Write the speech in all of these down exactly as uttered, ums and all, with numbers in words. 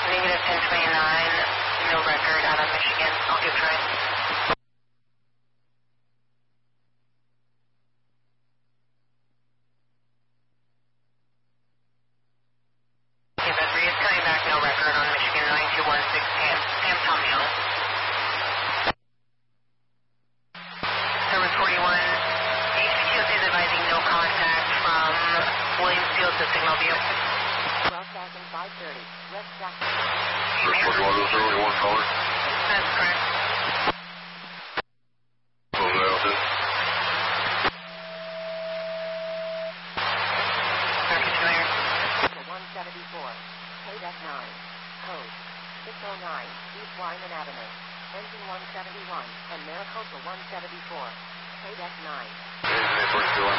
Negative ten twenty-nine, no record out of Michigan. I'll give try. Okay, Bedford is coming back, no record on Michigan nine two one six Sam. Sam Tomeo. Service forty-one, H Q is advising no contact from Williams Field to Signal View. twelve thousand five hundred thirty, West Jackson. Service forty-one, is there only one caller? That's correct. Oh, that is. Circuit familiar. one seventy-four, K D E C nine, code six oh nine, East Wyman Avenue, engine one seventy-one, and Maricopa one seventy-four, K D E C nine. eight forty-two.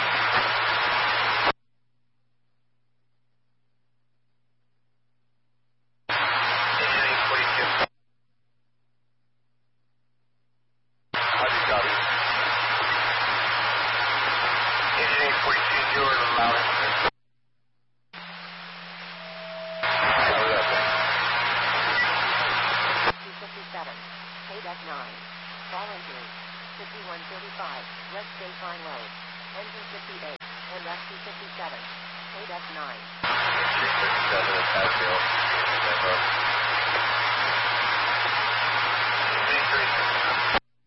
K D E C nine, fall injury, fifty-one thirty-five, West Daytime Road, engine fifty-eight, and S P fifty-seven, K D E C nine. three fifty-seven at Pascal.